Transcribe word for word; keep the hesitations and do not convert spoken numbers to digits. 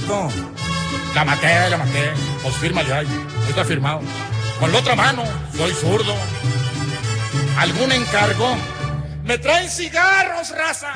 Ernesto. La maté, la maté. Pues fírmale ahí. Ahí está firmado. Con la otra mano, soy zurdo. ¿Algún encargo? ¿Me traen cigarros, raza?